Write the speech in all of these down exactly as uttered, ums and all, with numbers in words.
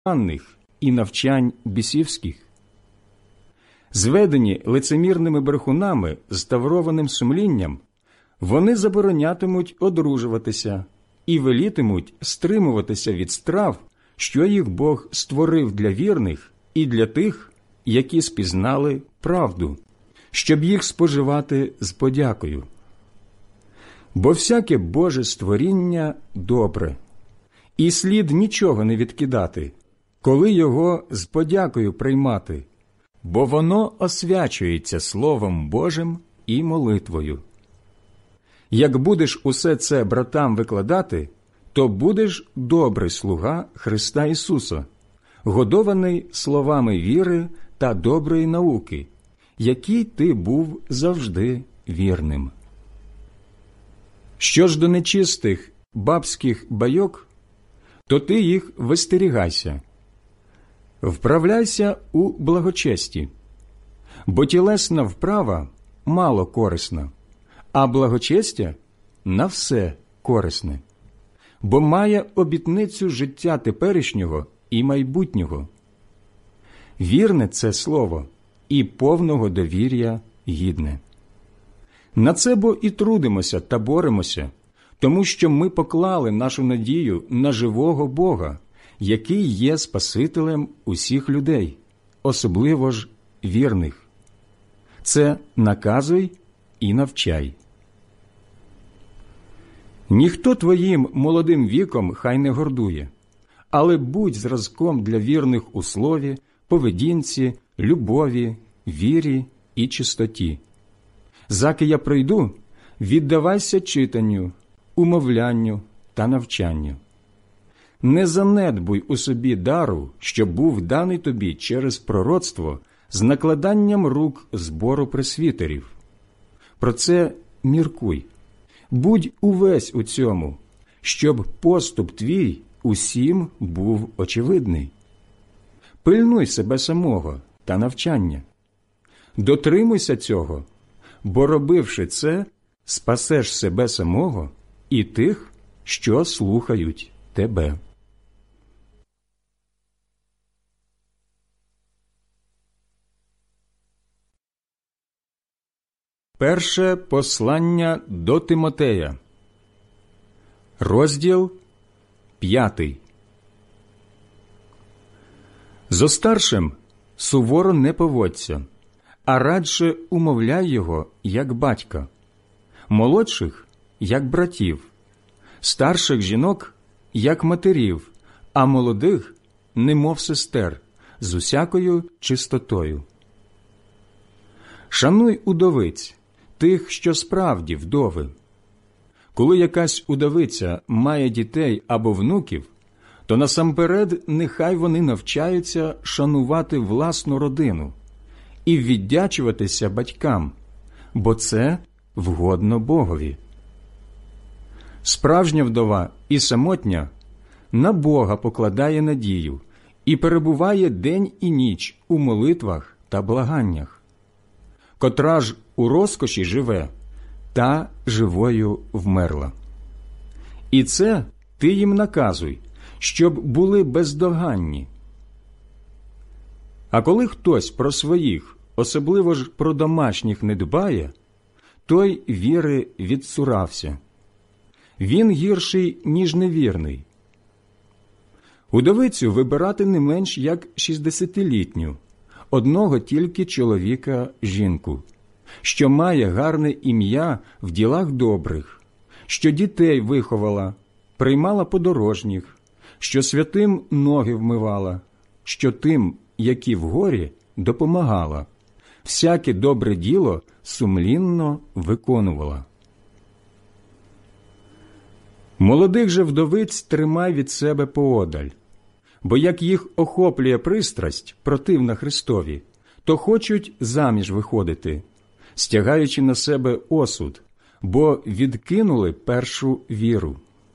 оманних і навчань бісівських. Зведені лицемірними брехунами з таврованим сумлінням, вони заборонятимуть одружуватися і велітимуть стримуватися від страв, що їх Бог створив для вірних і для тих, які спізнали правду, щоб їх споживати з подякою. Бо всяке Боже створіння добре, і слід нічого не відкидати, коли його з подякою приймати, бо воно освячується Словом Божим і молитвою. Як будеш усе це братам викладати, то будеш добрий слуга Христа Ісуса, годований словами віри та доброї науки, якій ти був завжди вірним. Що ж до нечистих бабських байок, то ти їх вистерігайся. Вправляйся у благочесті, бо тілесна вправа мало корисна, а благочестя на все корисне, бо має обітницю життя теперішнього і майбутнього. Вірне це слово і повного довір'я гідне. На це бо і трудимося та боремося, тому що ми поклали нашу надію на живого Бога, який є Спасителем усіх людей, особливо ж вірних. Це наказуй і навчай. Ніхто твоїм молодим віком хай не гордує, але будь зразком для вірних у слові, поведінці, любові, вірі і чистоті. Заки я прийду, віддавайся читанню, умовлянню та навчанню. Не занедбуй у собі дару, що був даний тобі через пророцтво з накладанням рук збору пресвітерів. Про це міркуй. Будь увесь у цьому, щоб поступ твій усім був очевидний. Пильнуй себе самого та навчання. Дотримуйся цього, бо, робивши це, спасеш себе самого і тих, що слухають тебе. Перше послання до Тимотея, розділ п'ятий. Зо старшим суворо не поводься, а радше умовляй його, як батька, молодших, як братів, старших жінок, як матерів, а молодих, немов сестер, з усякою чистотою. Шануй удовиць, тих, що справді вдови. Коли якась удовиця має дітей або внуків, то насамперед нехай вони навчаються шанувати власну родину і віддячуватися батькам, бо це вгодно Богові. Справжня вдова і самотня на Бога покладає надію і перебуває день і ніч у молитвах та благаннях. Котра ж у розкоші живе, та живою вмерла. І це ти їм наказуй, щоб були бездоганні. А коли хтось про своїх, особливо ж про домашніх, не дбає, той віри відцурався. Він гірший, ніж невірний. Удовицю вибирати не менш як шістдесятилітню, одного тільки чоловіка жінку, що має гарне ім'я в ділах добрих, що дітей виховала, приймала подорожніх, що святим ноги вмивала, що тим, які в горі, допомагала, всяке добре діло сумлінно виконувала. Молодих же вдовиць тримай від себе поодаль, бо як їх охоплює пристрасть, противна Христові, то хочуть заміж виходити, стягаючи на себе осуд, бо відкинули першу віру.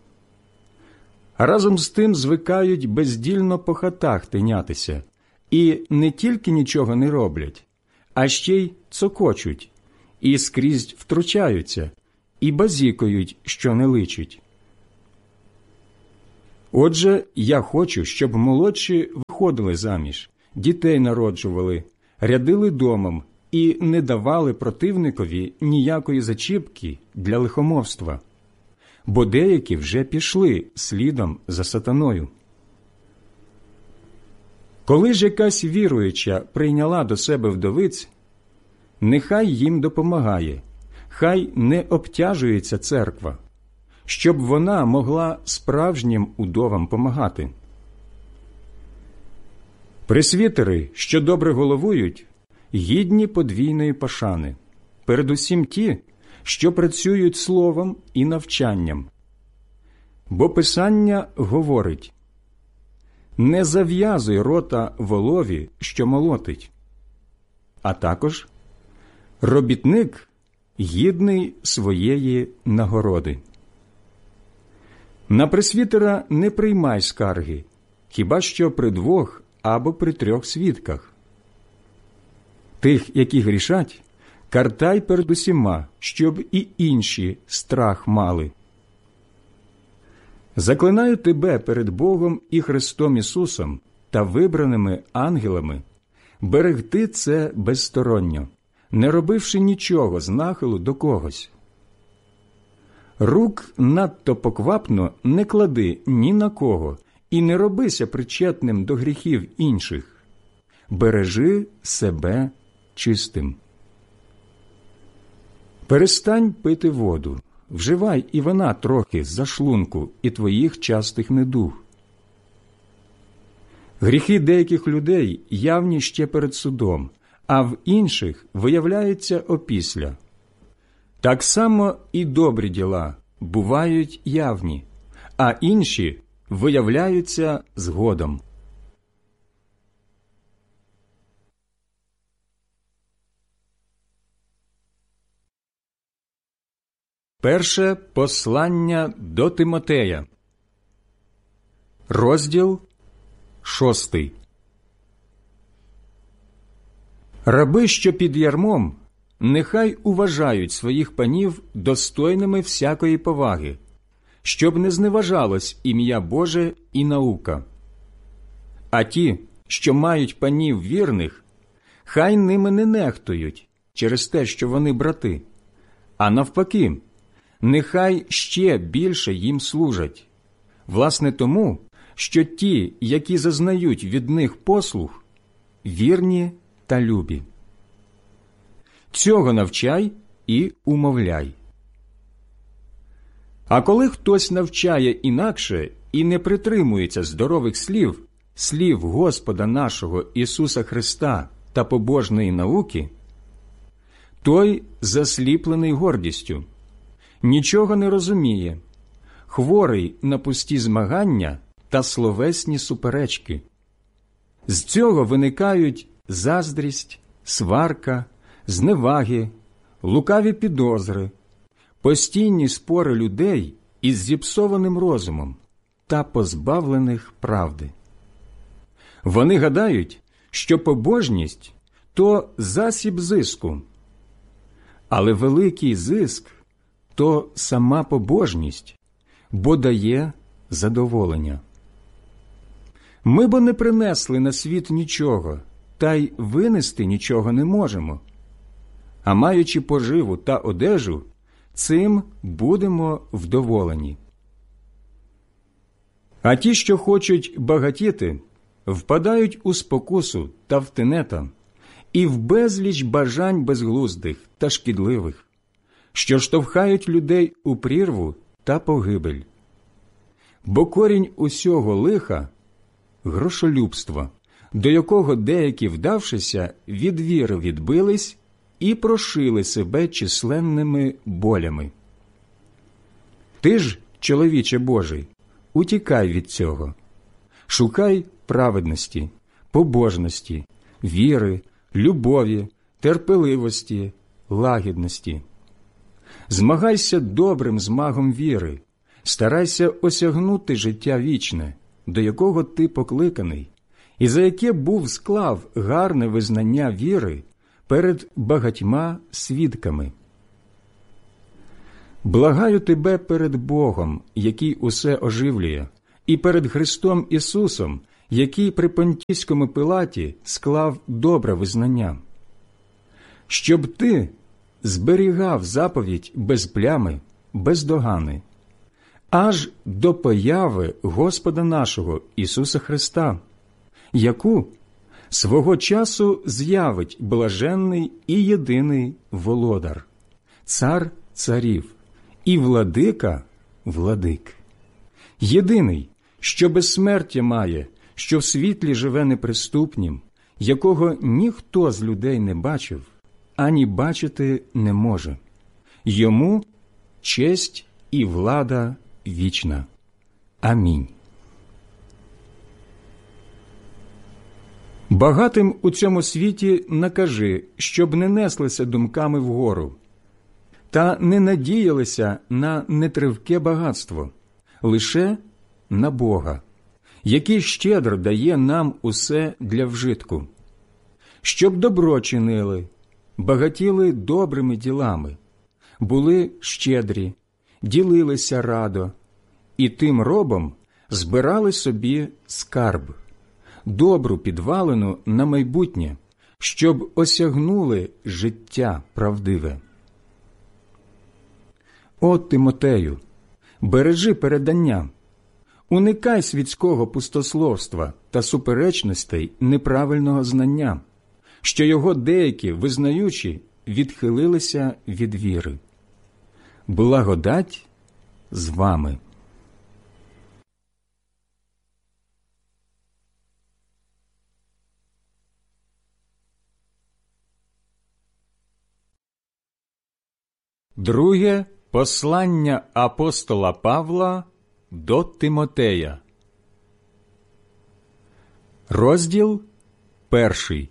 А разом з тим звикають бездільно по хатах тинятися, і не тільки нічого не роблять, а ще й цокочуть, і скрізь втручаються, і базікають, що не личить. Отже, я хочу, щоб молодші виходили заміж, дітей народжували, рядили домом і не давали противникові ніякої зачіпки для лихомовства, бо деякі вже пішли слідом за сатаною. Коли ж якась віруюча прийняла до себе вдовиць, нехай їм допомагає, хай не обтяжується церква, щоб вона могла справжнім удовам помагати. Пресвітери, що добре головують, гідні подвійної пошани, передусім ті, що працюють словом і навчанням. Бо Писання говорить: «Не зав'язуй рота волові, що молотить», а також «Робітник гідний своєї нагороди». На пресвітера не приймай скарги, хіба що при двох або при трьох свідках. Тих, які грішать, картай перед усіма, щоб і інші страх мали. Заклинаю тебе перед Богом і Христом Ісусом та вибраними ангелами берегти це безсторонньо, не робивши нічого з нахилу до когось. Рук надто поквапно не клади ні на кого і не робися причетним до гріхів інших. Бережи себе чистим. Перестань пити воду, вживай і вина трохи з-за шлунку і твоїх частих недуг. Гріхи деяких людей явні ще перед судом, а в інших виявляються опісля. Так само і добрі діла бувають явні, а інші виявляються згодом. Перше послання до Тимотея, розділ шостий. Раби, що під ярмом, нехай уважають своїх панів достойними всякої поваги, щоб не зневажалось ім'я Боже і наука. А ті, що мають панів вірних, хай ними не нехтують через те, що вони брати, а навпаки, нехай ще більше їм служать, власне тому, що ті, які зазнають від них послуг, вірні та любі. Цього навчай і умовляй. А коли хтось навчає інакше і не притримується здорових слів, слів Господа нашого Ісуса Христа та побожної науки, той засліплений гордістю, нічого не розуміє, хворий на пусті змагання та словесні суперечки. З цього виникають заздрість, сварка, зневаги, лукаві підозри, постійні спори людей із зіпсованим розумом та позбавлених правди. Вони гадають, що побожність – то засіб зиску, але великий зиск – то сама побожність, бо дає задоволення. Ми бо не принесли на світ нічого, та й винести нічого не можемо. А маючи поживу та одежу, цим будемо вдоволені. А ті, що хочуть багатіти, впадають у спокусу та в тенета і в безліч бажань безглуздих та шкідливих, що штовхають людей у прірву та погибель. Бо корінь усього лиха – грошолюбство, до якого деякі, вдавшися, від віри відбились і прошили себе численними болями. Ти ж, чоловіче Божий, утікай від цього. Шукай праведності, побожності, віри, любові, терпеливості, лагідності. Змагайся добрим змагом віри, старайся осягнути життя вічне, до якого ти покликаний, і за яке був склав гарне визнання віри перед багатьма свідками. Благаю тебе перед Богом, який усе оживлює, і перед Христом Ісусом, який при Понтійському Пилаті склав добре визнання. Щоб ти зберігав заповідь без плями, без догани, аж до появи Господа нашого Ісуса Христа, яку свого часу з'явить блаженний і єдиний володар, цар царів і владика владик. Єдиний, що безсмертя має, що в світлі живе неприступнім, якого ніхто з людей не бачив, ані бачити не може. Йому честь і влада вічна. Амінь. Багатим у цьому світі накажи, щоб не неслися думками вгору, та не надіялися на нетривке багатство, лише на Бога, який щедро дає нам усе для вжитку, щоб добро чинили, багатіли добрими ділами, були щедрі, ділилися радо, і тим робом збирали собі скарб, добру підвалину на майбутнє, щоб осягнули життя правдиве. О, Тимотею, бережи передання, уникай світського пустословства та суперечностей неправильного знання, що його деякі, визнаючи, відхилилися від віри. Благодать з вами. Друге послання апостола Павла до Тимотея. Розділ перший.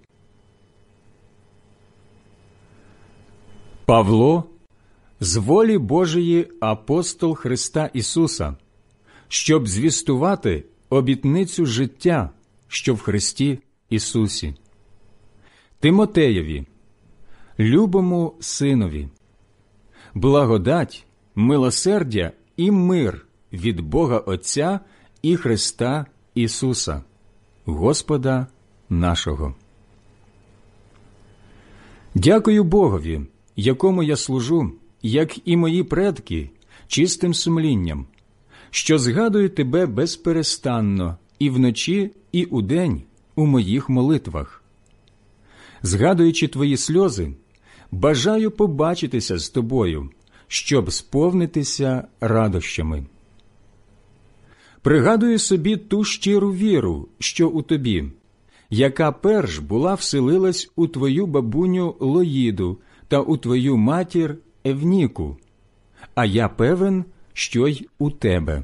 Павло, з волі Божої апостол Христа Ісуса, щоб звістувати обітницю життя, що в Христі Ісусі. Тимотеєві, любому синові, благодать, милосердя і мир від Бога Отця і Христа Ісуса, Господа нашого. Дякую Богові, якому я служу, як і мої предки, чистим сумлінням, що згадую тебе безперестанно і вночі, і удень у моїх молитвах. Згадуючи твої сльози, бажаю побачитися з тобою, щоб сповнитися радощами. Пригадую собі ту щиру віру, що у тобі, яка перш була вселилась у твою бабуню Лоїду та у твою матір Евніку, а я певен, що й у тебе.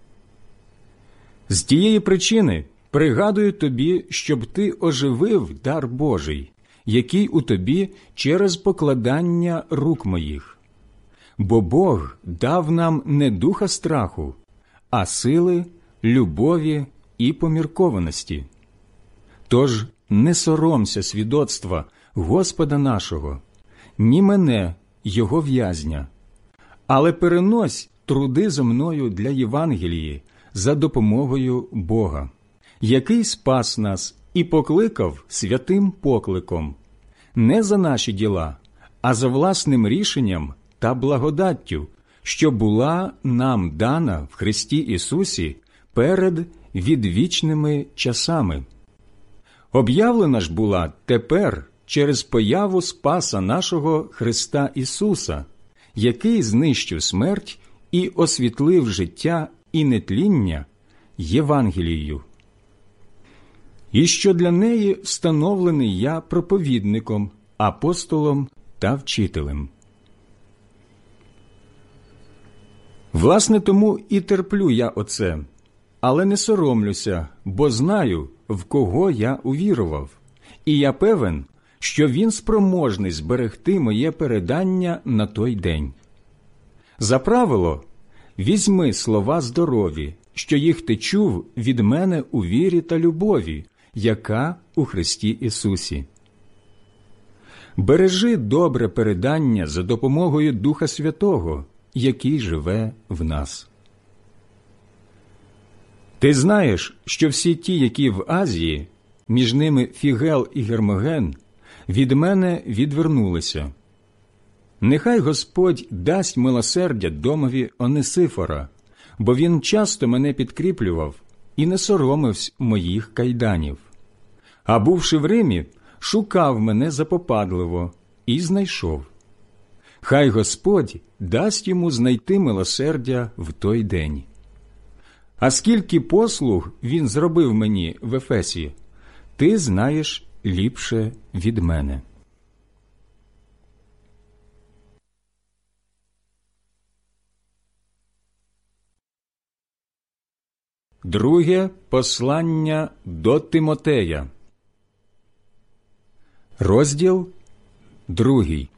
З тієї причини пригадую тобі, щоб ти оживив дар Божий, який у тобі через покладання рук моїх. Бо Бог дав нам не духа страху, а сили, любові і поміркованості. Тож не соромся свідоцтва Господа нашого, ні мене, Його в'язня, але перенось труди зо мною для Євангелії за допомогою Бога, який спас нас і покликав святим покликом, не за наші діла, а за власним рішенням та благодаттю, що була нам дана в Христі Ісусі перед відвічними часами. Об'явлена ж була тепер через появу Спаса нашого Христа Ісуса, який знищив смерть і освітлив життя і нетління Євангелією. І що для неї встановлений я проповідником, апостолом та вчителем. Власне, тому і терплю я оце, але не соромлюся, бо знаю, в кого я увірував, і я певен, що він спроможний зберегти моє передання на той день. За правило, візьми слова здорові, що їх ти чув від мене у вірі та любові, яка у Христі Ісусі. Бережи добре передання за допомогою Духа Святого, який живе в нас. Ти знаєш, що всі ті, які в Азії, між ними Фігел і Гермоген, від мене відвернулися. Нехай Господь дасть милосердя домові Онесифора, бо він часто мене підкріплював і не соромився моїх кайданів. А бувши в Римі, шукав мене запопадливо і знайшов. Хай Господь дасть йому знайти милосердя в той день. А скільки послуг він зробив мені в Ефесі, ти знаєш ліпше від мене. Друге послання до Тимотея. Розділ другий.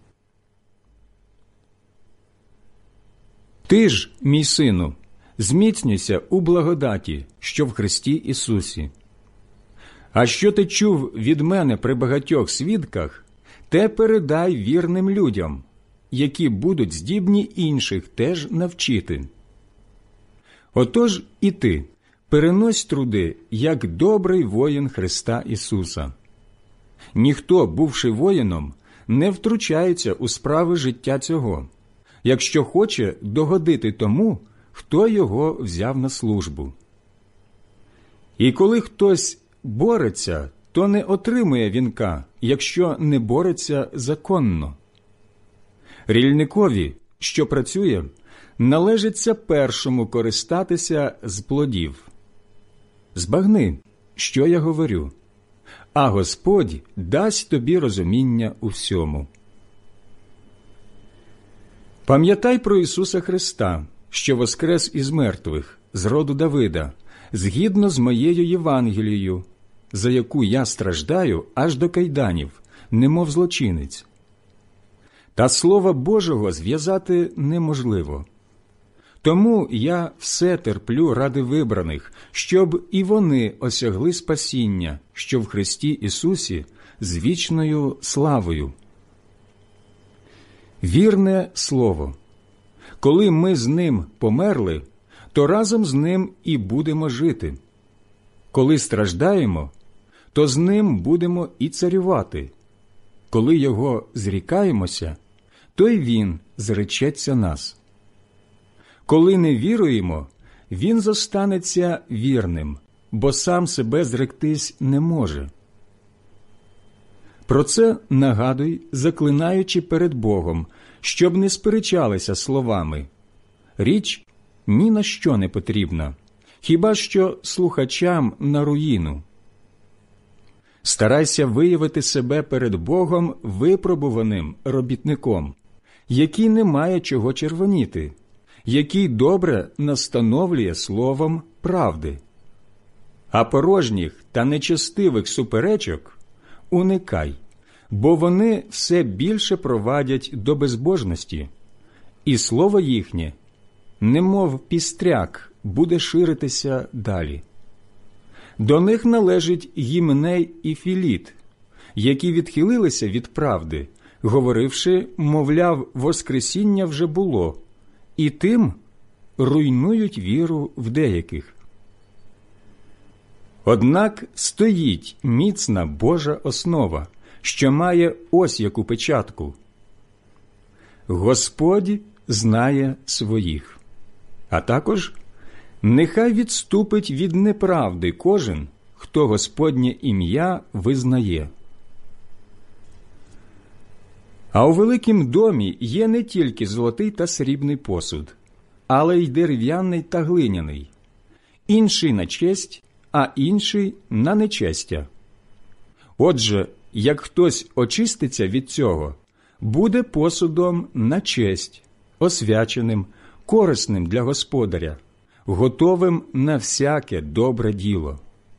Ти ж, мій сину, зміцнюйся у благодаті, що в Христі Ісусі. А що ти чув від мене при багатьох свідках, те передай вірним людям, які будуть здібні інших теж навчити. Отож і ти перенось труди, як добрий воїн Христа Ісуса. Ніхто, бувши воїном, не втручається у справи життя цього, якщо хоче догодити тому, хто його взяв на службу. І коли хтось бореться, то не отримує вінка, якщо не бореться законно. Рільникові, що працює, належиться першому користатися з плодів. Збагни, що я говорю, а Господь дасть тобі розуміння у всьому. Пам'ятай про Ісуса Христа, що воскрес із мертвих, з роду Давида, згідно з моєю Євангелією, за яку я страждаю аж до кайданів, немов злочинець. Та Слова Божого зв'язати неможливо. Тому я все терплю ради вибраних, щоб і вони осягли спасіння, що в Христі Ісусі з вічною славою. Вірне слово. Коли ми з Ним померли, то разом з Ним і будемо жити. Коли страждаємо, то з Ним будемо і царювати. Коли Його зрікаємося, то й Він зречеться нас. Коли не віруємо, Він зостанеться вірним, бо сам себе зректись не може. Про це нагадуй, заклинаючи перед Богом, щоб не сперечалися словами. Річ ні на що не потрібна, хіба що слухачам на руїну. Старайся виявити себе перед Богом випробуваним робітником, який не має чого червоніти, який добре настановлює словом правди. А порожніх та нечестивих суперечок уникай, бо вони все більше провадять до безбожності, і слово їхнє, немов пістряк, буде ширитися далі. До них належить Гіменей і Філіт, які відхилилися від правди, говоривши, мовляв, воскресіння вже було, і тим руйнують віру в деяких. Однак стоїть міцна Божа основа, що має ось яку печатку. Господь знає своїх. А також нехай відступить від неправди кожен, хто Господнє ім'я визнає. А у великім домі є не тільки золотий та срібний посуд, але й дерев'яний та глиняний, інший на честь, а інший на нечестя. Отже, як хтось очиститься від цього, буде посудом на честь, освяченим, корисним для господаря, готовим на всяке добре діло.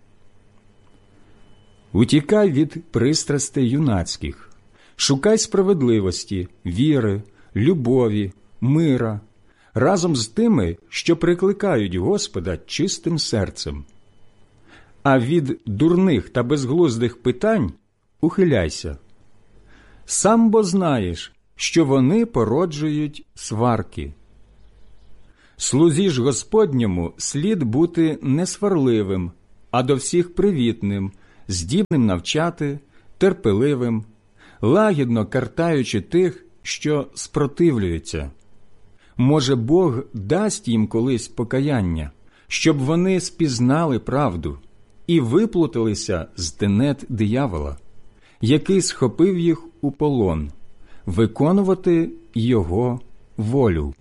Утікай від пристрастей юнацьких, шукай справедливості, віри, любові, мира, разом з тими, що прикликають Господа чистим серцем. А від дурних та безглуздих питань ухиляйся. Сам бо знаєш, що вони породжують сварки. Слузі ж Господньому слід бути не сварливим, а до всіх привітним, здібним навчати, терпеливим, лагідно картаючи тих, що спротивлюються. Може, Бог дасть їм колись покаяння, щоб вони спізнали правду і виплуталися з тенет диявола, який схопив їх у полон, виконувати його волю.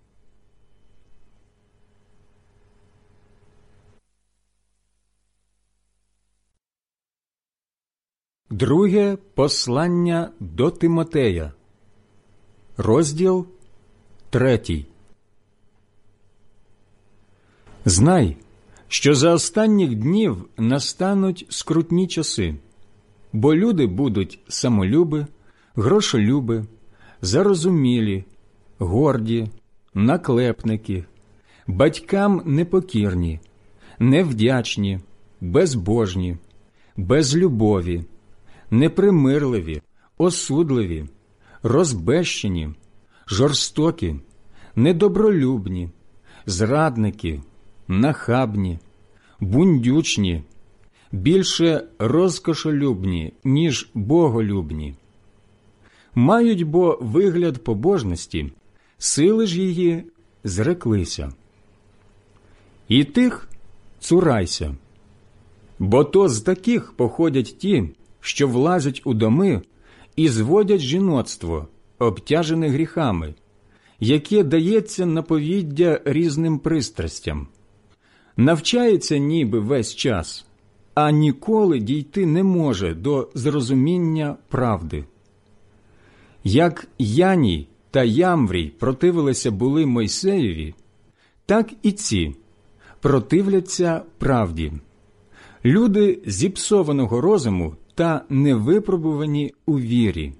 Друге послання до Тимотея, розділ третій. Знай, що за останніх днів настануть скрутні часи, бо люди будуть самолюби, грошолюби, зарозумілі, горді, наклепники, батькам непокірні, невдячні, безбожні, безлюбові, непримирливі, осудливі, розбещені, жорстокі, недобролюбні, зрадники, нахабні, бундючні, більше розкошолюбні, ніж боголюбні. Мають бо вигляд побожності, сили ж її зреклися. І тих цурайся, бо то з таких походять ті, що влазять у доми і зводять жіноцтво, обтяжене гріхами, яке дається на повіддя різним пристрастям. Навчається ніби весь час, а ніколи дійти не може до зрозуміння правди. Як Яній та Ямврій противилися були Мойсеєві, так і ці противляться правді. Люди зіпсованого розуму та невипробувані у вірі.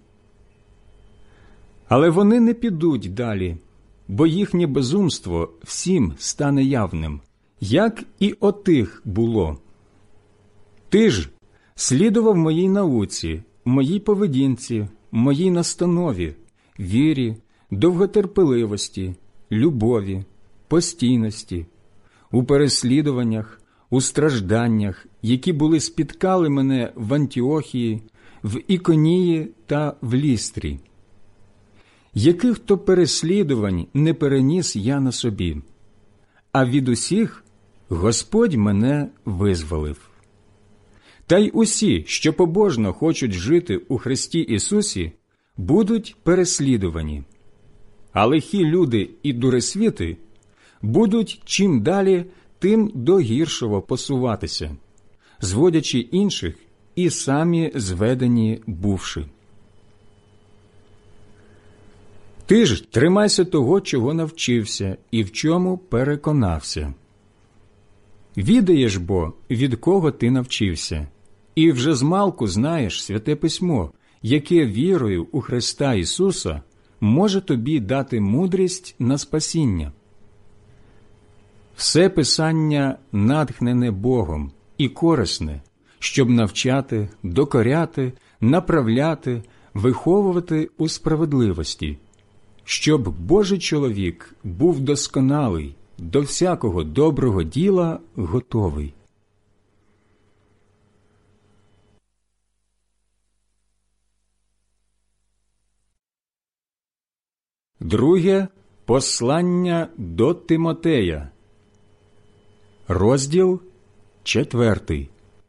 Але вони не підуть далі, бо їхнє безумство всім стане явним, як і отих було. Ти ж слідував моїй науці, моїй поведінці, моїй настанові, вірі, довготерпеливості, любові, постійності, у переслідуваннях, у стражданнях, які були спіткали мене в Антіохії, в Іконії та в Лістрі. Яких то переслідувань не переніс я на собі, а від усіх Господь мене визволив. Та й усі, що побожно хочуть жити у Христі Ісусі, будуть переслідувані. А лихі люди і дуресвіти будуть чим далі, тим до гіршого посуватися, зводячи інших і самі зведені бувши. Ти ж тримайся того, чого навчився і в чому переконався. Відаєш бо, від кого ти навчився, і вже змалку знаєш Святе Письмо, яке вірою у Христа Ісуса може тобі дати мудрість на спасіння. Все Писання натхнене Богом і корисне, щоб навчати, докоряти, направляти, виховувати у справедливості, щоб Божий чоловік був досконалий, до всякого доброго діла готовий. Друге послання до Тимотея, розділ четвертий.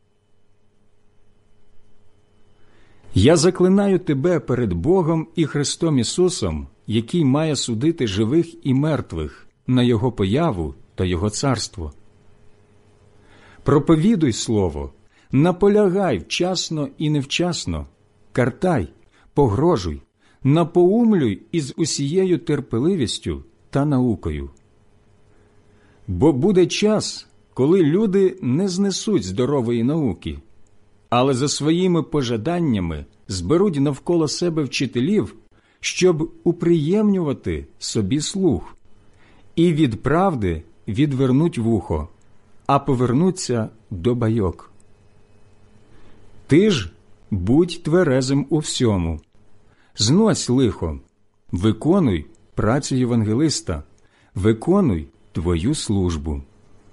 Я заклинаю тебе перед Богом і Христом Ісусом, який має судити живих і мертвих на Його появу та Його царство. Проповідуй слово, наполягай вчасно і невчасно, картай, погрожуй, напоумлюй із усією терпеливістю та наукою. Бо буде час, коли люди не знесуть здорової науки, але за своїми пожаданнями зберуть навколо себе вчителів, щоб уприємнювати собі слух, і від правди відвернуть вухо, а повернуться до байок. Ти ж будь тверезим у всьому, знось лихо, виконуй працю євангелиста, виконуй твою службу.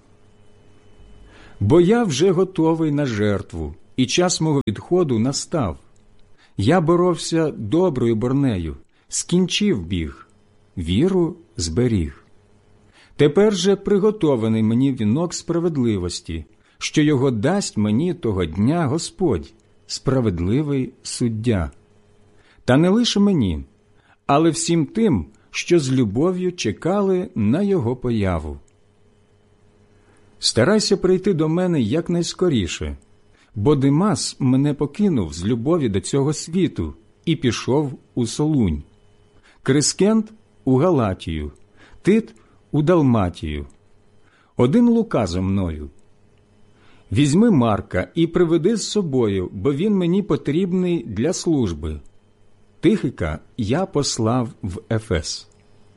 Бо я вже готовий на жертву, і час мого відходу настав. Я боровся доброю борнею, скінчив біг, віру зберіг. Тепер же приготований мені вінок справедливості, що його дасть мені того дня Господь, справедливий суддя. Та не лише мені, але всім тим, що з любов'ю чекали на його появу. Старайся прийти до мене якнайскоріше, бо Димас мене покинув з любові до цього світу і пішов у Солунь, Крискент – у Галатію, Тит – у Далматію. Один Лука зо мною. Візьми Марка і приведи з собою, бо він мені потрібний для служби. Тихика я послав в Ефес.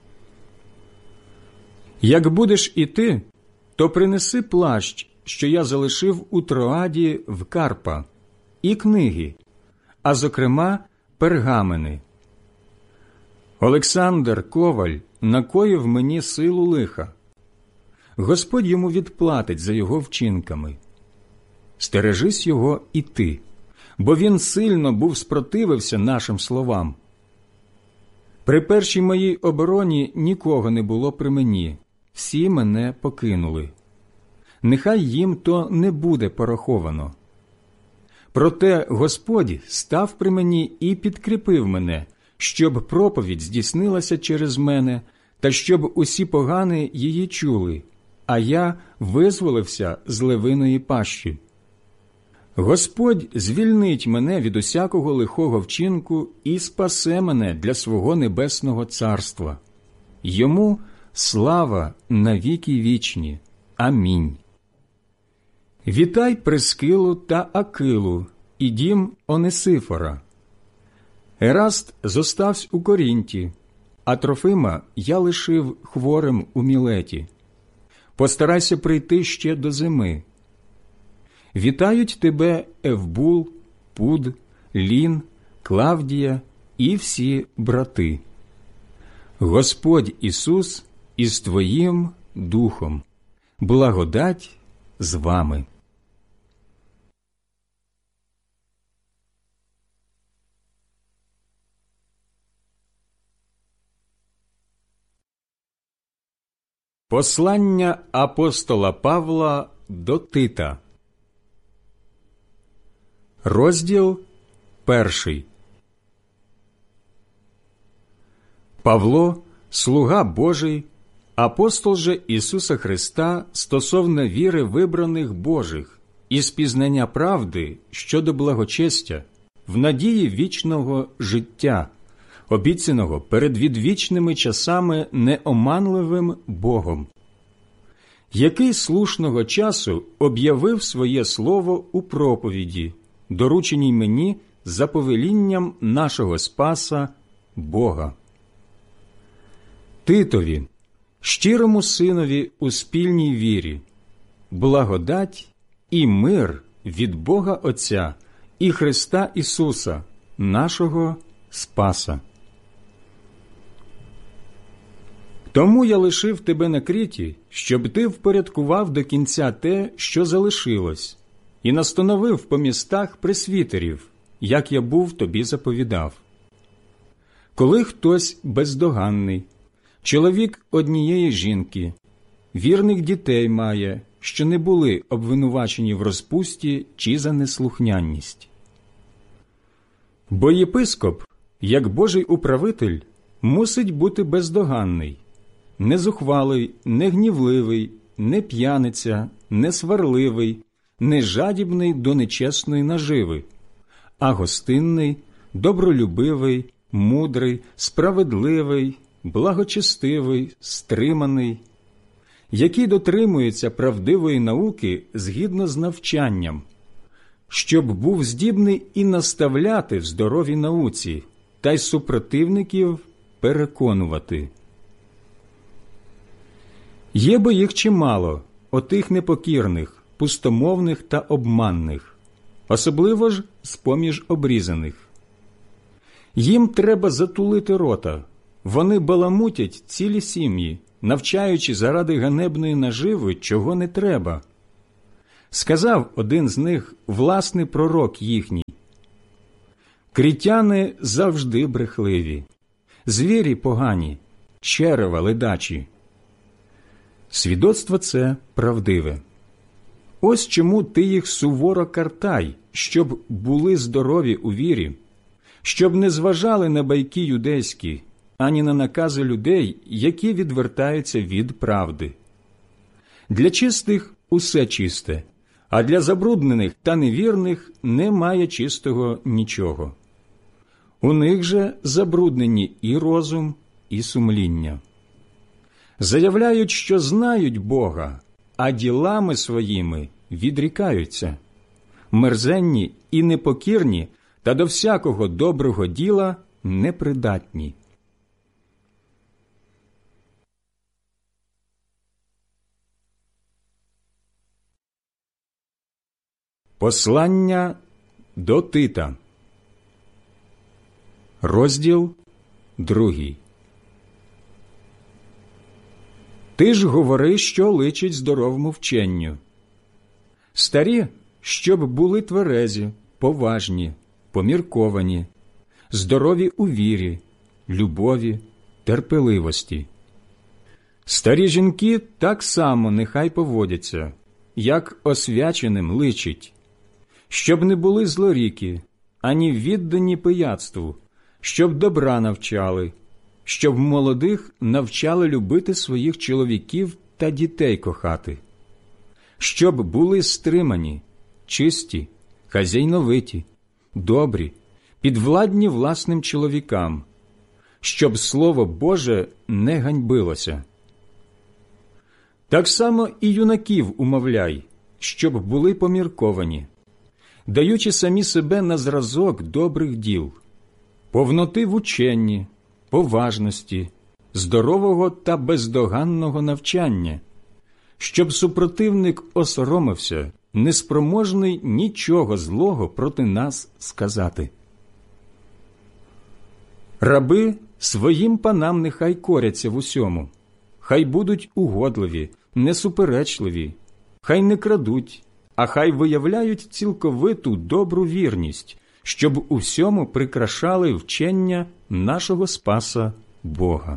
Як будеш іти, то принеси плащ, що я залишив у Троаді в Карпа, і книги, а зокрема пергамени. Олександр Коваль накоїв мені силу лиха. Господь йому відплатить за його вчинками. Стережись його і ти, бо він сильно був спротивився нашим словам. При першій моїй обороні нікого не було при мені, всі мене покинули. Нехай їм то не буде пораховано. Проте Господь став при мені і підкріпив мене, щоб проповідь здійснилася через мене, та щоб усі погани її чули, а я визволився з левиної пащі. Господь звільнить мене від усякого лихого вчинку і спасе мене для свого небесного царства. Йому слава на віки вічні. Амінь. Вітай Прискилу та Акилу і дім Онесифора. Ераст зоставсь у Корінті, а Трофима я лишив хворим у Мілеті. Постарайся прийти ще до зими. Вітають тебе Евбул, Пуд, Лін, Клавдія і всі брати. Господь Ісус із твоїм духом. Благодать з вами. Послання апостола Павла до Тита. Розділ перший. Павло, слуга Божий, апостол же Ісуса Христа стосовно віри вибраних Божих і спізнання правди щодо благочестя, в надії вічного життя, обіцяного перед відвічними часами неоманливим Богом, який слушного часу об'явив своє слово у проповіді, дорученій мені за повелінням нашого Спаса Бога. Титові, щирому синові у спільній вірі, благодать і мир від Бога Отця і Христа Ісуса, нашого Спаса. Тому я лишив тебе на Кріті, щоб ти впорядкував до кінця те, що залишилось, і настановив по містах пресвітерів, як я був тобі заповідав. Коли хтось бездоганний, чоловік однієї жінки, вірних дітей має, що не були обвинувачені в розпусті чи за неслухняність. Бо єпископ, як Божий управитель, мусить бути бездоганний, не зухвалий, не гнівливий, не п'яниця, не сварливий, не жадібний до нечесної наживи, а гостинний, добролюбивий, мудрий, справедливий, благочестивий, стриманий, який дотримується правдивої науки згідно з навчанням, щоб був здібний і наставляти в здоровій науці, та й супротивників переконувати. Є бо їх чимало, отих непокірних, пустомовних та обманних, особливо ж з-поміж обрізаних. Їм треба затулити рота, вони баламутять цілі сім'ї, навчаючи заради ганебної наживи, чого не треба. Сказав один з них власний пророк їхній: «Крітяни завжди брехливі, звірі погані, черева ледачі». Свідоцтво це правдиве. Ось чому ти їх суворо картай, щоб були здорові у вірі, щоб не зважали на байки юдейські, ані на накази людей, які відвертаються від правди. Для чистих усе чисте, а для забруднених та невірних немає чистого нічого. У них же забруднені і розум, і сумління. Заявляють, що знають Бога, а ділами своїми відрікаються. Мерзенні і непокірні, та до всякого доброго діла непридатні. Послання до Тита. Розділ другий. Ти ж говори, що личить здоровому вченню. Старі, щоб були тверезі, поважні, помірковані, здорові у вірі, любові, терпеливості. Старі жінки так само нехай поводяться, як освяченим личить, щоб не були злоріки, ані віддані пияцтву, щоб добра навчали, щоб молодих навчали любити своїх чоловіків та дітей кохати, щоб були стримані, чисті, хазяйновиті, добрі, підвладні власним чоловікам, щоб Слово Боже не ганьбилося. Так само і юнаків умовляй, щоб були помірковані, даючи самі себе на зразок добрих діл, повноти в ученні, поважності, здорового та бездоганного навчання, щоб супротивник осоромився, неспроможний нічого злого проти нас сказати. Раби своїм панам нехай коряться в усьому, хай будуть угодливі, несуперечливі, хай не крадуть, а хай виявляють цілковиту добру вірність, щоб у всьому прикрашали вчення нашого Спаса Бога.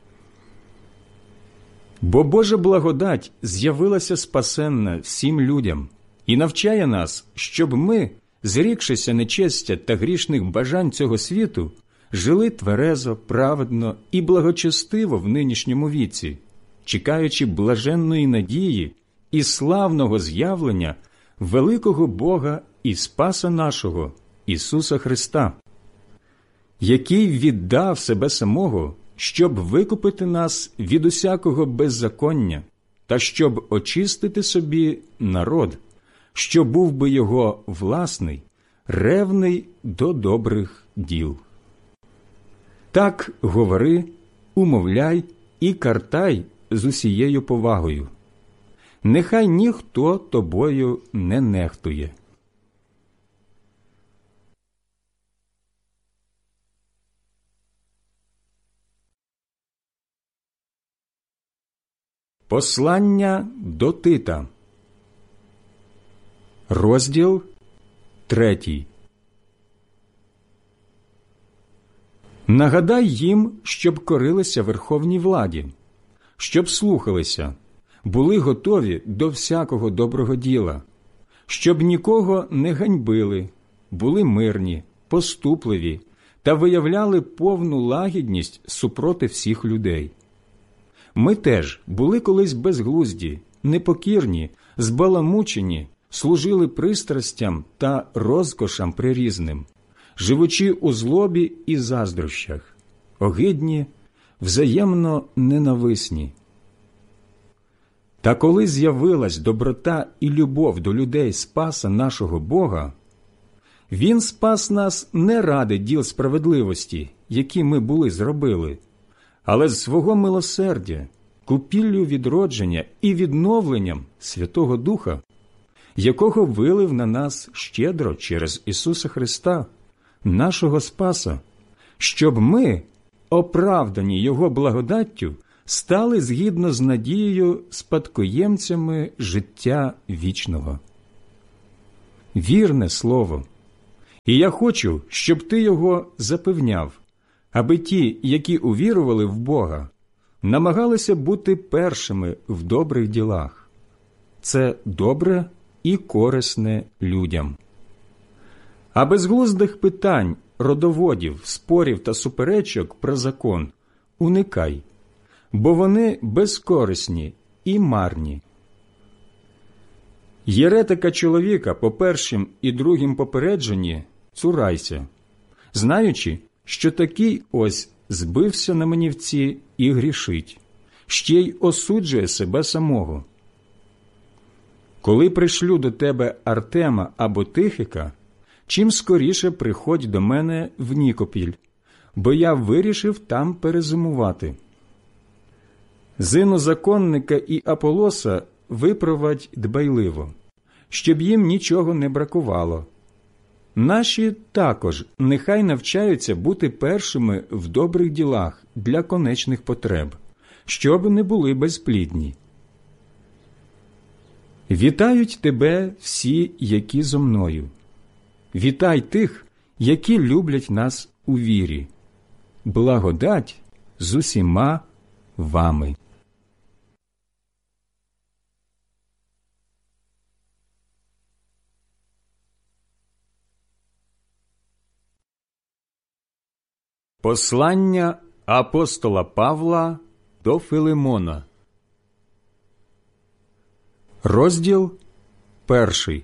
Бо Божа благодать з'явилася спасенна всім людям і навчає нас, щоб ми, зрікшися нечестя та грішних бажань цього світу, жили тверезо, праведно і благочестиво в нинішньому віці, чекаючи блаженної надії і славного з'явлення великого Бога і Спаса нашого, Ісуса Христа, який віддав себе самого, щоб викупити нас від усякого беззаконня та щоб очистити собі народ, що був би його власний, ревний до добрих діл. Так говори, умовляй і картай з усією повагою. Нехай ніхто тобою не нехтує. Послання до Тита. Розділ третій. Нагадай їм, щоб корилися верховній владі, щоб слухалися, були готові до всякого доброго діла, щоб нікого не ганьбили, були мирні, поступливі та виявляли повну лагідність супроти всіх людей. Ми теж були колись безглузді, непокірні, збаламучені, служили пристрастям та розкошам прирізним, живучи у злобі і заздрощах, огидні, взаємно ненависні. Та коли з'явилась доброта і любов до людей Спаса нашого Бога, Він спас нас не ради діл справедливості, які ми були зробили, але з свого милосердя, купіллю відродження і відновленням Святого Духа, якого вилив на нас щедро через Ісуса Христа, нашого Спаса, щоб ми, оправдані Його благодаттю, стали згідно з надією спадкоємцями життя вічного. Вірне слово. І я хочу, щоб ти його запевняв, аби ті, які увірували в Бога, намагалися бути першими в добрих ділах. Це добре і корисне людям. А безглуздих питань, родоводів, спорів та суперечок про закон уникай, бо вони безкорисні і марні. Єретика чоловіка по першим і другим попередженні цурайся, знаючи, що такий ось збився на манівці і грішить, ще й осуджує себе самого. Коли пришлю до тебе Артема або Тихика, чим скоріше приходь до мене в Нікопіль, бо я вирішив там перезимувати. Зину законника і Аполоса випровадь дбайливо, щоб їм нічого не бракувало. Наші також нехай навчаються бути першими в добрих ділах для конечних потреб, щоб не були безплідні. Вітають тебе всі, які зо мною. Вітай тих, які люблять нас у вірі. Благодать з усіма вами. Послання апостола Павла до Филимона. Розділ перший.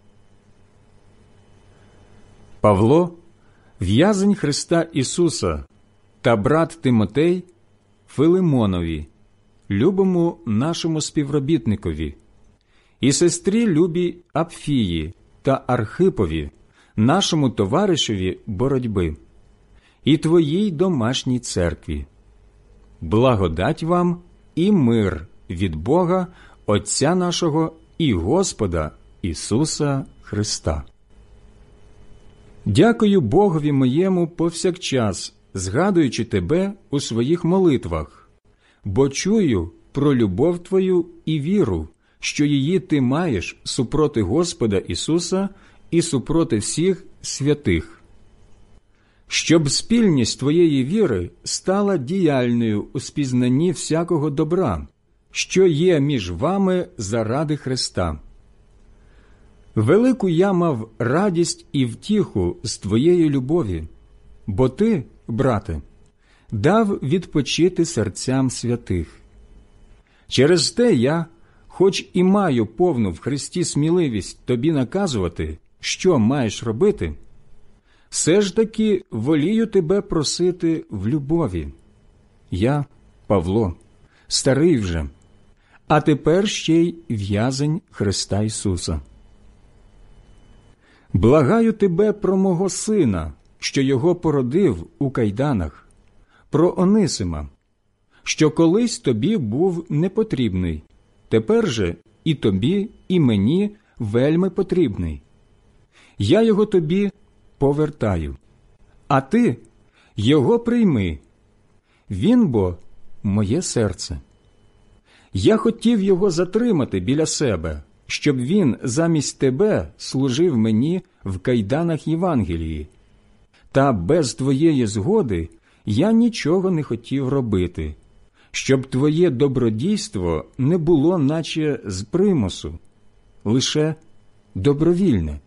Павло, в'язень Христа Ісуса, та брат Тимотей Филимонові, любому нашому співробітникові, і сестрі любій Апфії та Архипові, нашому товаришеві боротьби, і твоїй домашній церкві. Благодать вам і мир від Бога, Отця нашого і Господа Ісуса Христа. Дякую Богові моєму повсякчас, згадуючи тебе у своїх молитвах, бо чую про любов твою і віру, що її ти маєш супроти Господа Ісуса і супроти всіх святих. Щоб спільність твоєї віри стала діяльною у спізнанні всякого добра, що є між вами заради Христа. Велику я мав радість і втіху з твоєї любові, бо ти, брате, дав відпочити серцям святих. Через те я, хоч і маю повну в Христі сміливість тобі наказувати, що маєш робити, все ж таки волію тебе просити в любові. Я, Павло, старий вже, а тепер ще й в'язень Христа Ісуса. Благаю тебе про мого сина, що його породив у кайданах, про Онисима, що колись тобі був непотрібний, тепер же і тобі, і мені вельми потрібний. Я його тобі повертаю, а ти його прийми. Він бо моє серце. Я хотів його затримати біля себе, щоб він замість тебе служив мені в кайданах Євангелії. Та без твоєї згоди я нічого не хотів робити, щоб твоє добродійство не було наче з примусу, лише добровільне.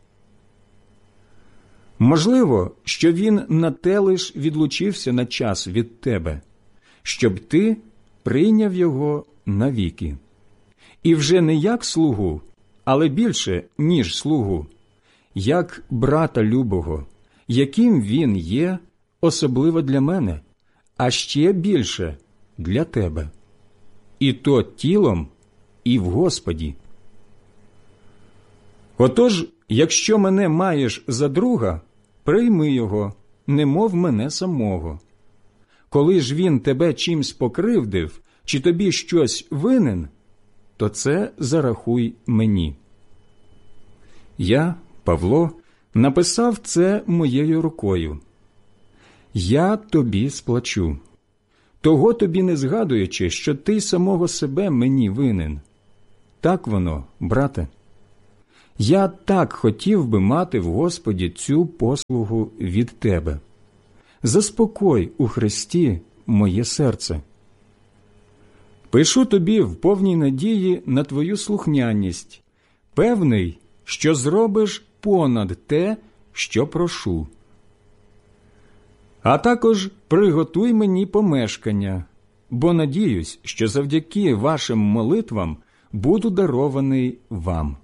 Можливо, що він на те лиш відлучився на час від тебе, щоб ти прийняв його навіки. І вже не як слугу, але більше, ніж слугу, як брата любого, яким він є, особливо для мене, а ще більше для тебе. І то тілом, і в Господі. Отож, якщо мене маєш за друга, прийми його, немов мене самого. Коли ж він тебе чимсь покривдив, чи тобі щось винен, то це зарахуй мені. Я, Павло, написав це моєю рукою. Я тобі сплачу. того тобі не згадуючи, що ти самого себе мені винен. Так воно, брате. Я так хотів би мати в Господі цю послугу від тебе. Заспокой у Христі моє серце. Пишу тобі в повній надії на твою слухняність, певний, що зробиш понад те, що прошу. А також приготуй мені помешкання, бо надіюсь, що завдяки вашим молитвам буду дарований вам.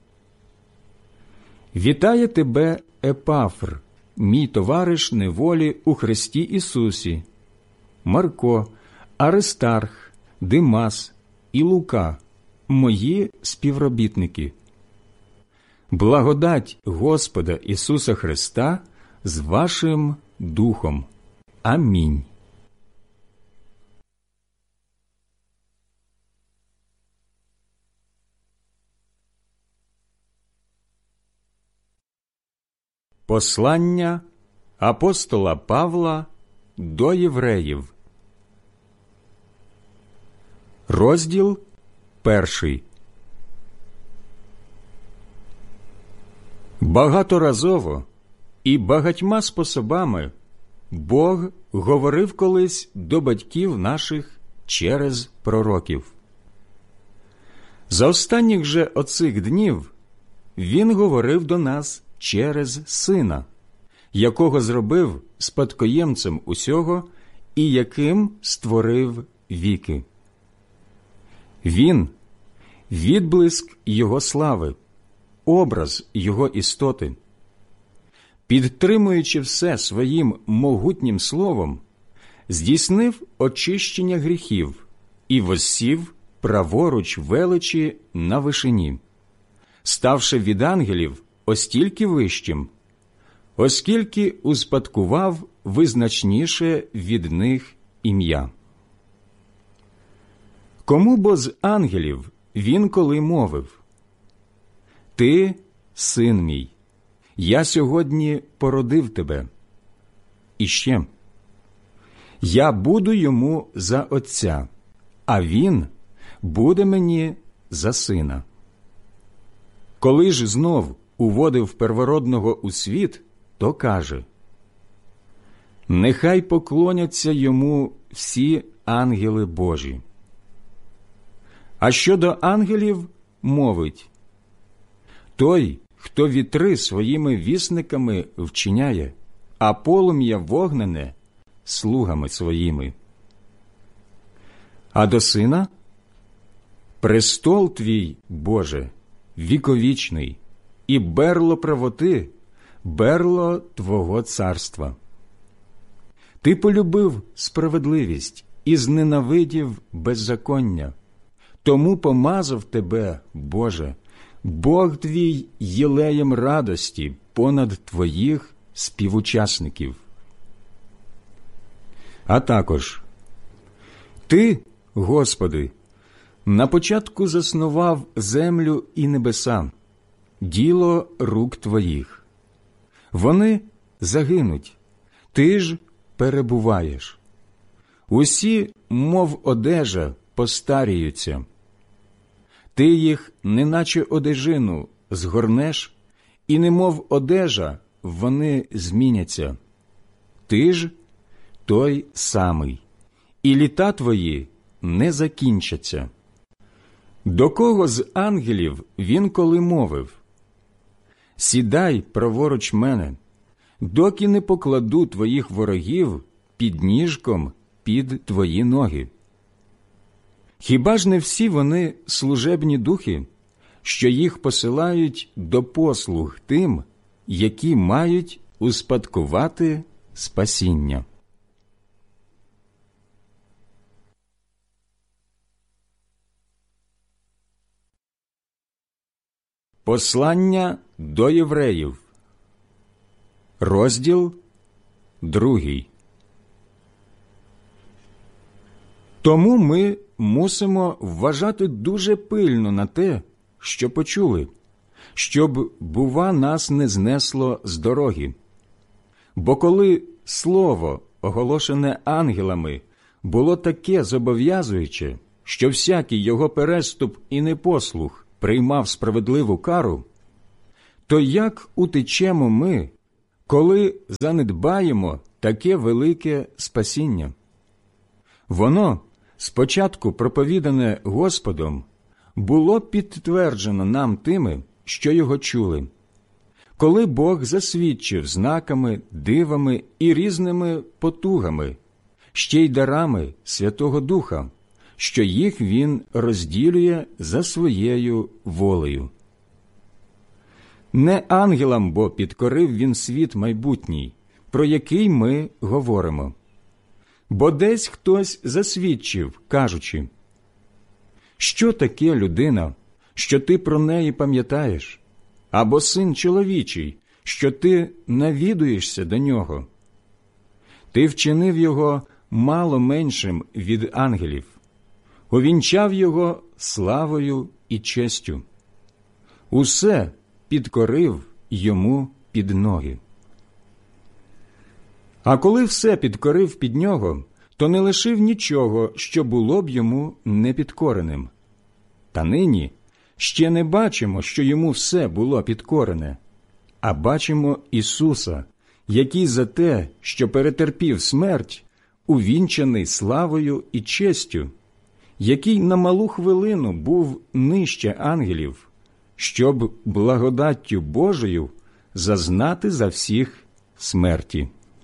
Вітає тебе Епафр, мій товариш неволі у Христі Ісусі, Марко, Аристарх, Димас і Лука, мої співробітники. Благодать Господа Ісуса Христа з вашим духом. Амінь. Послання апостола Павла до євреїв. Розділ перший. Багаторазово і багатьма способами Бог говорив колись до батьків наших через пророків. За останніх же оцих днів Він говорив до нас через Сина, якого зробив спадкоємцем усього і яким створив віки. Він – відблиск Його слави, образ Його істоти. Підтримуючи все своїм могутнім словом, здійснив очищення гріхів і воссів праворуч величі на вишині, ставши від ангелів остільки вищим, оскільки успадкував визначніше від них ім'я. Кому бо з ангелів він коли мовив: «Ти, син мій, я сьогодні породив тебе». І ще: «Я буду йому за отця, а він буде мені за сина». Коли ж знов уводив первородного у світ, то каже: «Нехай поклоняться йому всі ангели Божі». А щодо ангелів мовить: «Той, хто вітри своїми вісниками вчиняє, а полум'я вогнене слугами своїми». А до сина: «Престол твій, Боже, віковічний, і берло правоти, берло Твого царства. Ти полюбив справедливість і зненавидів беззаконня, тому помазав тебе, Боже, Бог твій єлеєм радості понад твоїх співучасників». А також: «Ти, Господи, на початку заснував землю і небеса, діло рук твоїх. Вони загинуть, ти ж перебуваєш. Усі, мов одежа, постаріються. Ти їх, неначе одежину, згорнеш, і немов одежа вони зміняться. Ти ж той самий, і літа твої не закінчаться». До кого з ангелів він коли мовив: «Сідай праворуч мене, доки не покладу твоїх ворогів під ніжком під твої ноги»? Хіба ж не всі вони служебні духи, що їх посилають до послуг тим, які мають успадкувати спасіння? Послання до євреїв. Розділ другий. Тому ми мусимо вважати дуже пильно на те, що почули, щоб, бува, нас не знесло з дороги. Бо коли слово, оголошене ангелами, було таке зобов'язуюче, що всякий його переступ і непослух приймав справедливу кару, то як утечемо ми, коли занедбаємо таке велике спасіння? Воно, спочатку проповідане Господом, було підтверджено нам тими, що його чули, коли Бог засвідчив знаками, дивами і різними потугами, ще й дарами Святого Духа, що їх Він розділює за своєю волею. Не ангелам бо підкорив Він світ майбутній, про який ми говоримо. Бо десь хтось засвідчив, кажучи: «Що таке людина, що ти про неї пам'ятаєш? Або син чоловічий, що ти навідуєшся до нього? Ти вчинив його мало меншим від ангелів, увінчав його славою і честю. Усе підкорив йому під ноги». А коли все підкорив під нього, то не лишив нічого, що було б йому непідкореним. Та нині ще не бачимо, що йому все було підкорене, а бачимо Ісуса, який за те, що перетерпів смерть, увінчаний славою і честю, який на малу хвилину був нижче ангелів, щоб благодаттю Божою зазнати за всіх смерті.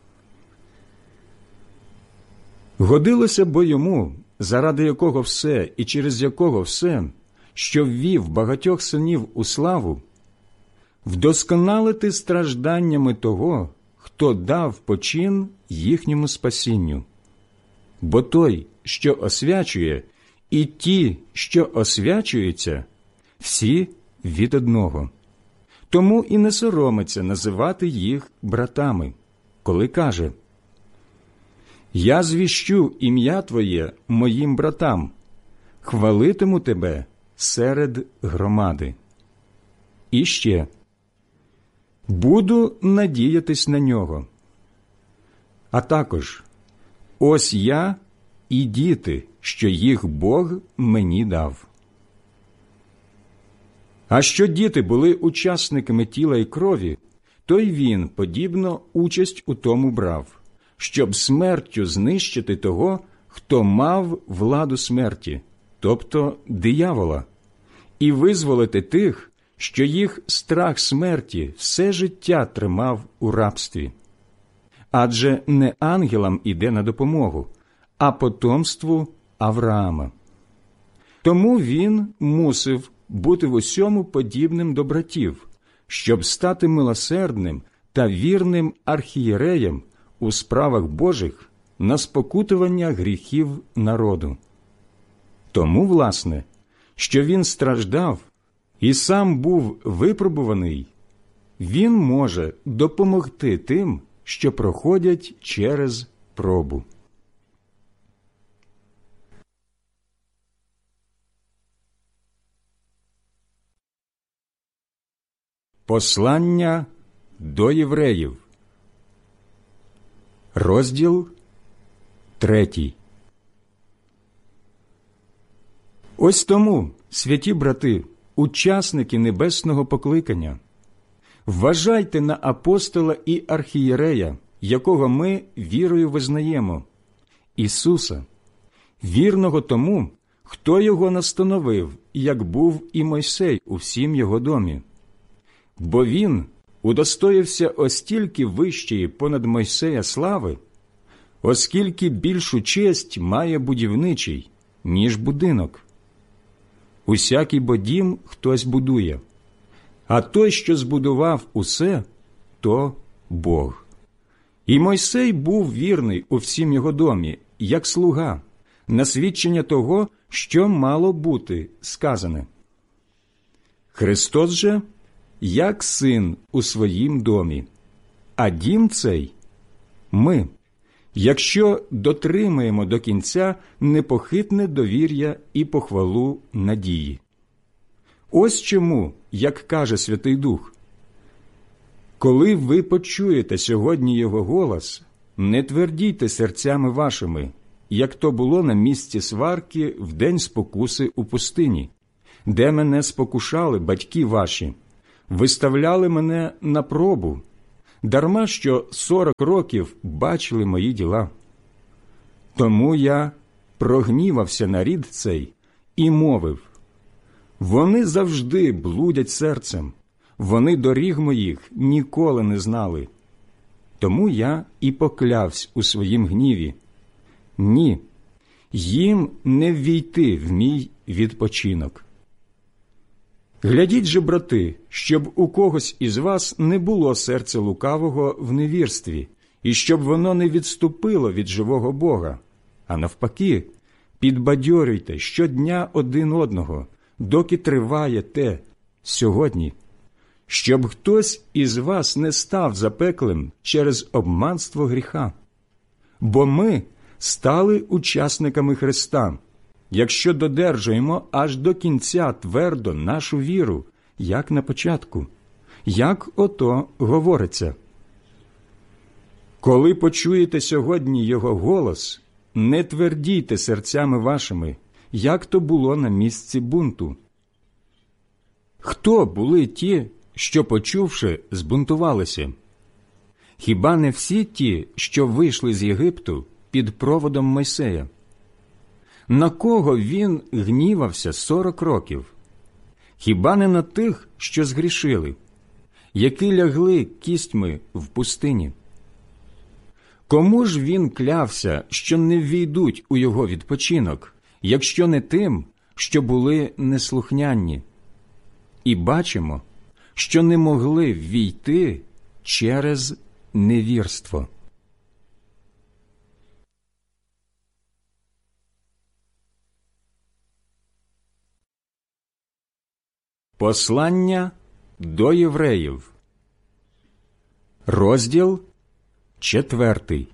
Годилося бо йому, заради якого все і через якого все, що ввів багатьох синів у славу, вдосконалити стражданнями того, хто дав почин їхньому спасінню. Бо той, що освячує, і ті, що освячуються, всі від одного. Тому і не соромиться називати їх братами, коли каже: «Я звіщу ім'я Твоє моїм братам, хвалитиму Тебе серед громади». І ще: «Буду надіятись на нього». А також: «Ось я і діти, що їх Бог мені дав». А що діти були учасниками тіла й крові, то й він, подібно, участь у тому брав, щоб смертю знищити того, хто мав владу смерті, тобто диявола, і визволити тих, що їх страх смерті все життя тримав у рабстві. Адже не ангелам іде на допомогу, а потомству Авраама. Тому він мусив бути в усьому подібним до братів, щоб стати милосердним та вірним архієреєм у справах Божих на спокутування гріхів народу. Тому, власне, що він страждав і сам був випробуваний, він може допомогти тим, що проходять через пробу. Послання до євреїв. Розділ третій. Ось тому, святі брати, учасники небесного покликання, вважайте на апостола і архієрея, якого ми вірою визнаємо, Ісуса, вірного тому, хто його настановив, як був і Мойсей у всім його домі. Бо він удостоївся остільки вищої понад Мойсея слави, оскільки більшу честь має будівничий, ніж будинок. Усякий бо дім хтось будує, а той, що збудував усе, то Бог. І Мойсей був вірний у всім його домі, як слуга, на свідчення того, що мало бути сказане. Христос же – як син у своїм домі, а дім цей – ми, якщо дотримаємо до кінця непохитне довір'я і похвалу надії. Ось чому, як каже Святий Дух: «Коли ви почуєте сьогодні Його голос, не твердійте серцями вашими, як то було на місці сварки в день спокуси у пустині, де мене спокушали батьки ваші, виставляли мене на пробу, дарма що сорок років бачили мої діла. Тому я прогнівався на рід цей і мовив: вони завжди блудять серцем, вони доріг моїх ніколи не знали. Тому я і поклявсь у своїм гніві: ні, їм не ввійти в мій відпочинок. Глядіть же, брати, щоб у когось із вас не було серця лукавого в невірстві, і щоб воно не відступило від живого Бога, а навпаки, підбадьорюйте щодня один одного, доки триває те сьогодні, щоб хтось із вас не став запеклим через обманство гріха. Бо ми стали учасниками Христа, якщо додержуємо аж до кінця твердо нашу віру, як на початку, як ото говориться. Коли почуєте сьогодні Його голос, не твердійте серцями вашими, як то було на місці бунту. Хто були ті, що, почувши, збунтувалися? Хіба не всі ті, що вийшли з Єгипту під проводом Мойсея? На кого він гнівався сорок років? Хіба не на тих, що згрішили, які лягли кістьми в пустині? Кому ж він клявся, що не ввійдуть у його відпочинок, якщо не тим, що були неслухняні? І бачимо, що не могли ввійти через невірство. Послання до євреїв, розділ четвертий.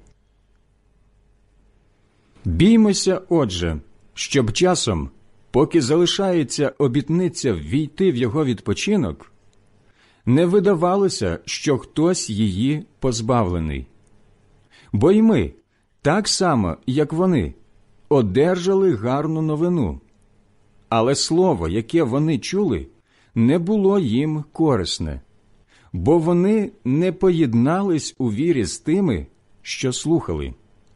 Біймося, отже, щоб часом, поки залишається обітниця ввійти в його відпочинок, не видавалося, що хтось її позбавлений. Бо й ми, так само, як вони, одержали гарну новину, але слово, яке вони чули, не було їм корисне, бо вони не поєднались у вірі з тими, що слухали.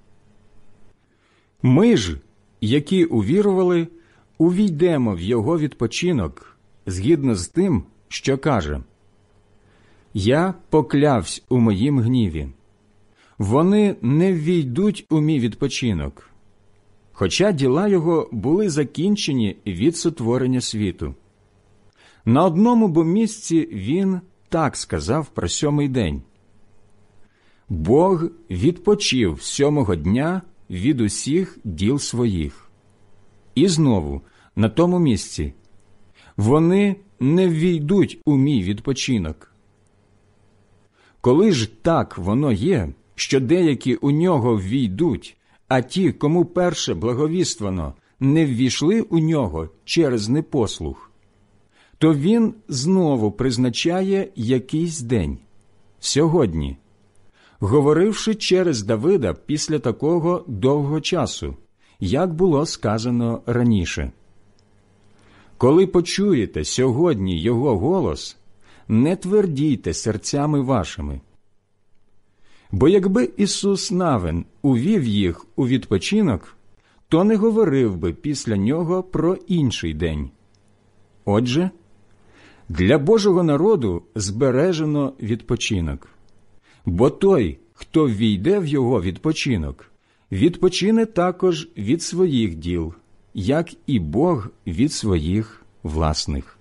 Ми ж, які увірували, увійдемо в його відпочинок, згідно з тим, що каже: «Я поклявсь у моїм гніві. Вони не ввійдуть у мій відпочинок, хоча діла його були закінчені від сотворення світу». На одному бо місці він так сказав про сьомий день: «Бог відпочив сьомого дня від усіх діл своїх». І знову, на тому місці: «Вони не ввійдуть у мій відпочинок». Коли ж так воно є, що деякі у нього ввійдуть, а ті, кому перше благовіствано, не ввійшли у нього через непослух, то він знову призначає якийсь день – сьогодні, говоривши через Давида після такого довгого часу, як було сказано раніше. Коли почуєте сьогодні його голос, не твердійте серцями вашими. Бо якби Ісус Навин увів їх у відпочинок, то не говорив би після нього про інший день. Отже, для Божого народу збережено відпочинок. Бо той, хто ввійде в його відпочинок, відпочине також від своїх діл, як і Бог від своїх власних.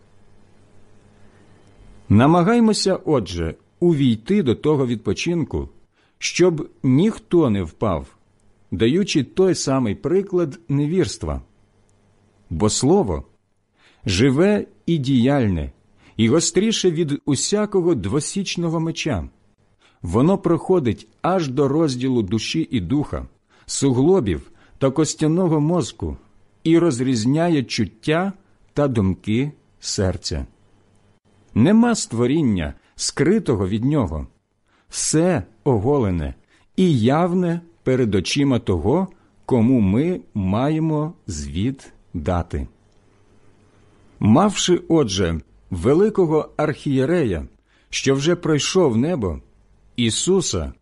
Намагаймося, отже, увійти до того відпочинку, щоб ніхто не впав, даючи той самий приклад невірства. Бо слово живе і діяльне, і гостріше від усякого двосічного меча. Воно проходить аж до розділу душі і духа, суглобів та костяного мозку і розрізняє чуття та думки серця. Нема створіння, скритого від нього. Все оголене і явне перед очима того, кому ми маємо звіт дати. Мавши, отже, великого архієрея, що вже пройшов небо, Ісуса,